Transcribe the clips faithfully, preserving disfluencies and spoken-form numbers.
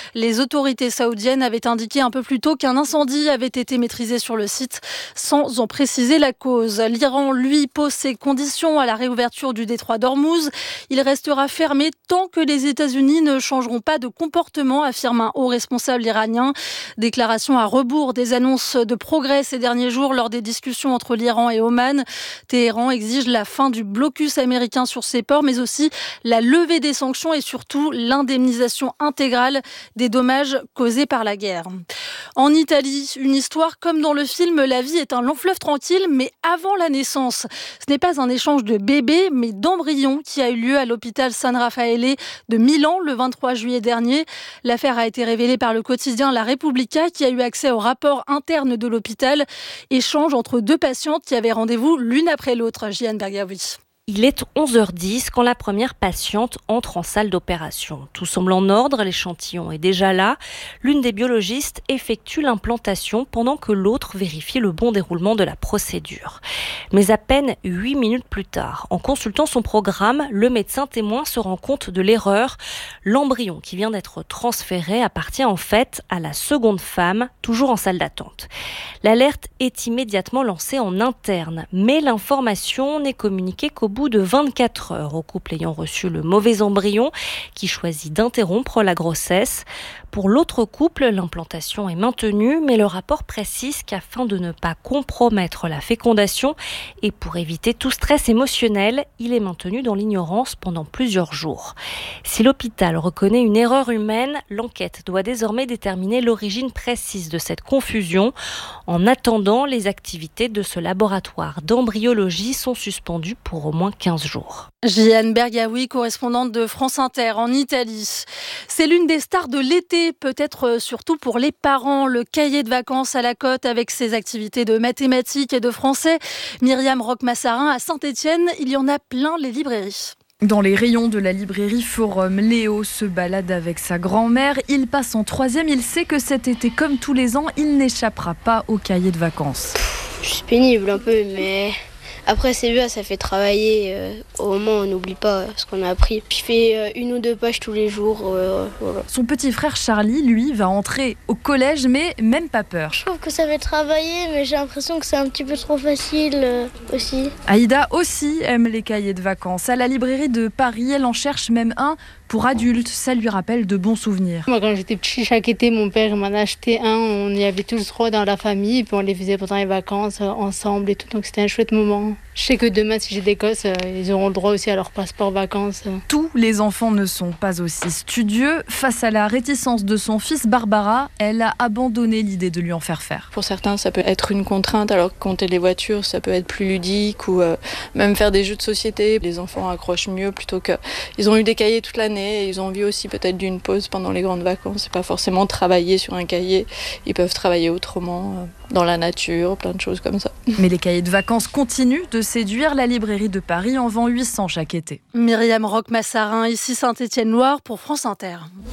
Les autorités saoudiennes avaient indiqué un peu plus tôt qu'un incendie avait été maîtrisé sur le site, sans en préciser la cause. L'Iran, lui, pose ses conditions à la réouverture du détroit d'Ormuz. Il restera fermé tant que les États-Unis ne changeront pas de comportement, affirme un haut responsable iranien. Déclaration à rebours des annonces de progrès ces derniers jours lors des discussions entre l'Iran et Oman. Téhéran exige la fin du blocus américain sur ses ports, mais aussi la levée des sanctions et surtout l'indemnisation intégrale des dommages causés par la guerre. En Italie, une histoire comme dans le film La vie est un long fleuve tranquille, mais avant la naissance. Ce n'est pas un échange de bébés, mais d'embryons qui a eu lieu à l'hôpital San Raffaele de Milan le vingt-trois juillet dernier. L'affaire a été révélée par le quotidien La Repubblica qui a eu accès au rapport interne de l'hôpital. Échange entre deux patientes qui avaient rendez-vous l'une après l'autre. Jeanne Bergaoui. Il est onze heures dix quand la première patiente entre en salle d'opération. Tout semble en ordre, l'échantillon est déjà là. L'une des biologistes effectue l'implantation pendant que l'autre vérifie le bon déroulement de la procédure. Mais à peine huit minutes plus tard, en consultant son programme, le médecin témoin se rend compte de l'erreur. L'embryon qui vient d'être transféré appartient en fait à la seconde femme, toujours en salle d'attente. L'alerte est immédiatement lancée en interne, mais l'information n'est communiquée qu'au bout de vingt-quatre heures au couple ayant reçu le mauvais embryon qui choisit d'interrompre la grossesse. Pour l'autre couple, l'implantation est maintenue, mais le rapport précise qu'afin de ne pas compromettre la fécondation et pour éviter tout stress émotionnel, il est maintenu dans l'ignorance pendant plusieurs jours. Si l'hôpital reconnaît une erreur humaine, l'enquête doit désormais déterminer l'origine précise de cette confusion. En attendant, les activités de ce laboratoire d'embryologie sont suspendues pour au moins quinze jours. Jeanne Bergaoui, correspondante de France Inter en Italie. C'est l'une des stars de l'été, peut-être surtout pour les parents. Le cahier de vacances à la côte avec ses activités de mathématiques et de français. Myriam Roch-Massarin à Saint-Étienne, il y en a plein les librairies. Dans les rayons de la librairie Forum, Léo se balade avec sa grand-mère. Il passe en troisième, il sait que cet été, comme tous les ans, il n'échappera pas au cahier de vacances. C'est pénible un peu, mais... Après, c'est bien, ça fait travailler. Euh, au moins, on n'oublie pas ce qu'on a appris. Je fais euh, une ou deux pages tous les jours. Euh, voilà. Son petit frère Charlie, lui, va entrer au collège, mais même pas peur. Je trouve que ça fait travailler, mais j'ai l'impression que c'est un petit peu trop facile euh, aussi. Aïda aussi aime les cahiers de vacances. À la librairie de Paris, elle en cherche même un pour adultes. Ça lui rappelle de bons souvenirs. Moi, quand j'étais petit, chaque été, mon père m'en a acheté un. On y avait tous trois dans la famille, et puis on les faisait pendant les vacances euh, ensemble et tout. Donc c'était un chouette moment. Je sais que demain, si j'ai des gosses, euh, ils auront le droit aussi à leur passeport vacances. Tous les enfants ne sont pas aussi studieux. Face à la réticence de son fils, Barbara, elle a abandonné l'idée de lui en faire faire. Pour certains, ça peut être une contrainte, alors que compter les voitures, ça peut être plus ludique, ou euh, même faire des jeux de société. Les enfants accrochent mieux plutôt que... Ils ont eu des cahiers toute l'année, et ils ont envie aussi peut-être d'une pause pendant les grandes vacances. C'est pas forcément travailler sur un cahier, ils peuvent travailler autrement, euh, dans la nature, plein de choses comme ça. Mais les cahiers de vacances continuent de séduire. La librairie de Paris en vend huit cents chaque été. Myriam Roch-Massarin, ici Saint-Étienne-Loire pour France Inter.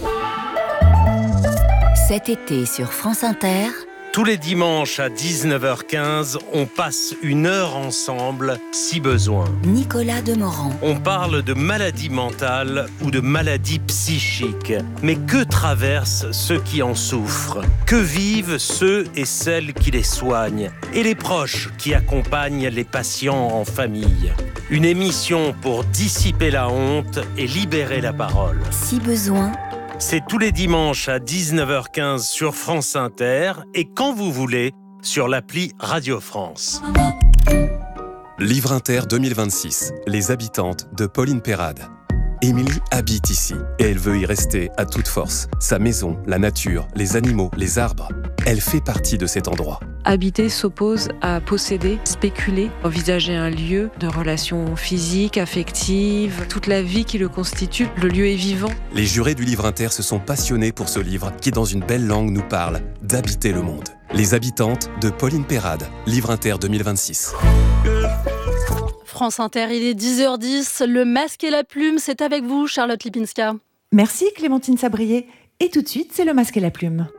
Cet été sur France Inter... Tous les dimanches à dix-neuf heures quinze, on passe une heure ensemble, si besoin. Nicolas Demorand. On parle de maladies mentales ou de maladies psychiques. Mais que traversent ceux qui en souffrent? Que vivent ceux et celles qui les soignent? Et les proches qui accompagnent les patients en famille? Une émission pour dissiper la honte et libérer la parole. Si besoin... C'est tous les dimanches à dix-neuf heures quinze sur France Inter et quand vous voulez sur l'appli Radio France. Livre Inter deux mille vingt-six. Les habitantes de Pauline Perrade. Émilie habite ici et elle veut y rester à toute force. Sa maison, la nature, les animaux, les arbres. Elle fait partie de cet endroit. Habiter s'oppose à posséder, spéculer, envisager un lieu de relations physiques, affectives, toute la vie qui le constitue. Le lieu est vivant. Les jurés du Livre Inter se sont passionnés pour ce livre qui, dans une belle langue, nous parle d'habiter le monde. Les habitantes de Pauline Perrade. Livre Inter deux mille vingt-six. France Inter, il est dix heures dix. Le masque et la plume, c'est avec vous, Charlotte Lipinska. Merci Clémentine Sabrier. Et tout de suite, c'est le masque et la plume.